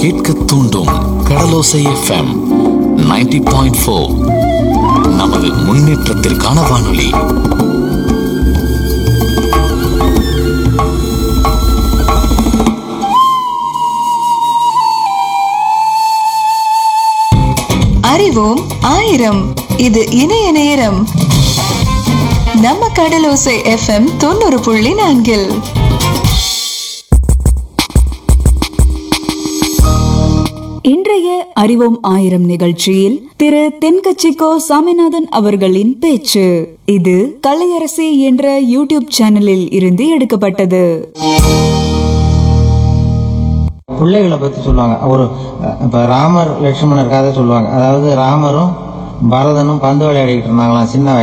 கேட்க தூண்டும் கடலோசை எஃப்எம் 90.4. நமது முன்னேற்றத்திற்கான வானொலி. அறிவோம் ஆயிரம். இது இணைய நேரம். நம்ம கடலோசை எஃப்எம் 90.4. இன்றைய அறிவோம் ஆயிரம் நிகழ்ச்சியில் திரு தென்கட்சிக்கோ சாமிநாதன் அவர்களின் பேச்சு. இது கலையரசி என்ற யூடியூப் சேனலில் இருந்து எடுக்கப்பட்டது. பிள்ளைகளை பத்தி சொல்லுவாங்க. இப்ப ராமர் லட்சுமணர் கதை சொல்லுவாங்க. அதாவது ராமரும் பரதனும் பந்து விளையாடிட்டு இருந்தாங்களாம். சின்ன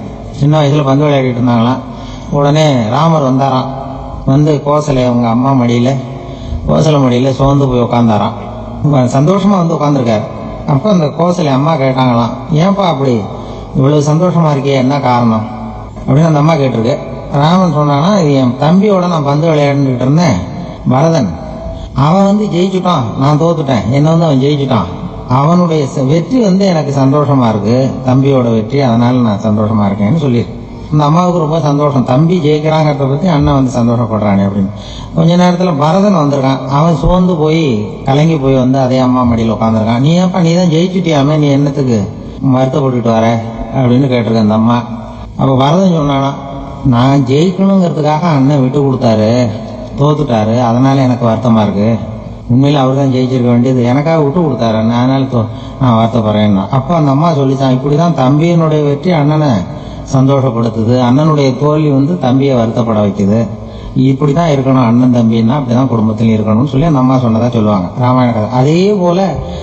வயசுல பந்து விளையாடிட்டு இருந்தாங்களாம். உடனே ராமர் வந்தாராம். வந்து கோசலை அவங்க அம்மா மடியில கோசலை மடியில சோர்ந்து போய் உட்காந்தாராம். சந்தோஷமா வந்து உட்காந்துருக்காரு. அப்ப அந்த கோசலை அம்மா கேட்டாங்களாம், ஏன்பா அப்படி இவ்வளவு சந்தோஷமா இருக்கே, என்ன காரணம் அப்படின்னு அந்த அம்மா கேட்டிருக்கு. ராமன் சொன்னானா, இது என் தம்பியோட நான் பந்து விளையாண்டுட்டு இருந்தேன். பரதன் அவன் வந்து ஜெயிச்சுட்டான், நான் தோத்துட்டேன். என்ன வந்து அவன் ஜெயிச்சுட்டான். அவனுடைய வெற்றி வந்து எனக்கு சந்தோஷமா இருக்கு, தம்பியோட வெற்றி, அதனால நான் சந்தோஷமா இருக்கேன்னு சொல்லிடு. அந்த அம்மாவுக்கு ரொம்ப சந்தோஷம், தம்பி ஜெயிக்கிறாங்கிறத பத்தி அண்ணன் வந்து சந்தோஷப்படுறானே அப்படின்னு. கொஞ்ச நேரத்துல பரதன் வந்திருக்கான். அவன் சோர்ந்து போய் கலங்கி போய் வந்து அதே அம்மா மடியில் உட்காந்துருக்கான். நீ ஏப்பா நீ தான் ஜெயிச்சுட்டியாமே, நீ என்னத்துக்கு வருத்தப்பட்டுட்டு வர அப்படின்னு கேட்டிருக்க அந்த அம்மா. அப்ப பரதன் சொன்னானா, நான் ஜெயிக்கணுங்கிறதுக்காக அண்ணன் விட்டு கொடுத்தாரு, தோத்துட்டாரு, அதனால எனக்கு வருத்தமா இருக்கு. உண்மையில அவர் தான் ஜெயிச்சிருக்க வேண்டியது, எனக்காக விட்டு கொடுத்தாரு, அதனால நான் வருத்தப்படுறேன்னா. அப்ப அந்த அம்மா சொல்லித்தான், இப்படிதான் தம்பியினுடைய வெற்றி அண்ணனை சந்தோஷப்படுத்துது, அண்ணனுடைய தோல்வி வந்து தம்பியை வருத்தப்பட வைக்குது. இப்படிதான் இருக்கணும், அண்ணன் தம்பின்னா அப்படிதான் குடும்பத்திலும் இருக்கணும்னு சொல்லி அந்த அம்மா சொன்னதா சொல்லுவாங்க ராமாயண கதை. அதே போல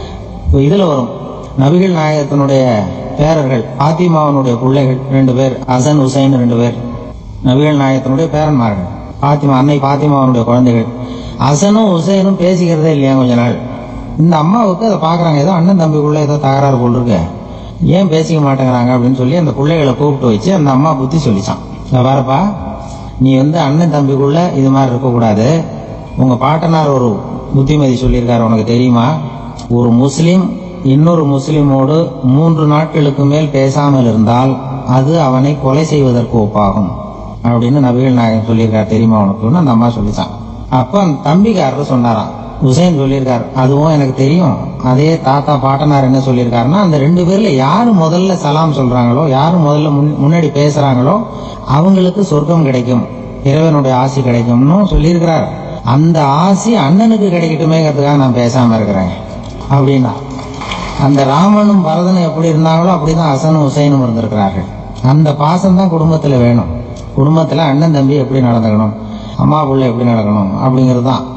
இதுல வரும், நபிகள் நாயகத்தினுடைய பேரர்கள் பாத்திமாவனுடைய பிள்ளைகள் 2 பேர், ஹசன் ஹுசைன் 2 பேர் நபிகள் நாயகத்தினுடைய பேரன்மார்கள். அன்னை பாத்திமாவனுடைய குழந்தைகள். ஹசனும் ஹுசைனும் பேசிக்கிறதே இல்லையா கொஞ்ச நாள். இந்த அம்மாவுக்கு அதை பாக்குறாங்க, ஏதோ அண்ணன் தம்பிக்குள்ள ஏதோ தகராறு போல் இருக்கு, ஏன் பேசிக்க மாட்டேங்கிறாங்க அப்படின்னு சொல்லி அந்த பிள்ளைகளை கூப்பிட்டு வச்சு அந்த அம்மா புத்தி சொல்லிச்சான். வரப்பா, நீ வந்து அண்ணன் தம்பிக்குள்ள இது மாதிரி இருக்கக்கூடாது. உங்க பாட்டனார் ஒரு புத்திமதி சொல்லியிருக்காரு, உனக்கு தெரியுமா? ஒரு முஸ்லிம் இன்னொரு முஸ்லிமோடு 3 நாட்களுக்கு மேல் பேசாமல் இருந்தால் அது அவனை கொலை செய்வதற்கு ஒப்பாகும் அப்படின்னு நபிகள் நாயகம் சொல்லியிருக்காரு, தெரியுமா உனக்குன்னு அந்த அம்மா சொல்லிச்சான். அப்ப அந்த தம்பிக்காரர் சொன்னாராம், ஹுசைன் சொல்லியிருக்காரு, அதுவும் எனக்கு தெரியும். அதே தாத்தா பாட்டனார் என்ன சொல்லியிருக்காருன்னா, அந்த 2 பேர்ல யாரு முதல்ல சலாம் சொல்றாங்களோ, யாரு முதல்ல முன்னாடி பேசுறாங்களோ அவங்களுக்கு சொர்க்கம் கிடைக்கும், இறைவனுடைய ஆசி கிடைக்கும்னு சொல்லியிருக்கிறார். அந்த ஆசி அண்ணனுக்கு கிடைக்கட்டுமேங்கிறதுக்காக நான் பேசாம இருக்கிறேன் அப்படின்னா. அந்த ராமனும் பரதனும் எப்படி இருந்தாங்களோ அப்படிதான் ஹசனும் ஹுசைனும் இருந்திருக்கிறார்கள். அந்த பாசம் தான் குடும்பத்துல வேணும். குடும்பத்துல அண்ணன் தம்பி எப்படி நடந்துக்கணும், அம்மா பிள்ளை எப்படி நடக்கணும் அப்படிங்கிறது தான்.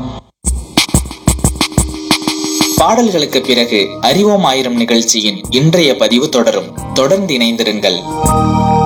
பாடல்களுக்கு பிறகு அறிவோம் ஆயிரம் நிகழ்ச்சியின் இன்றைய பதிவு தொடரும். தொடர்ந்து இணைந்திருங்கள்.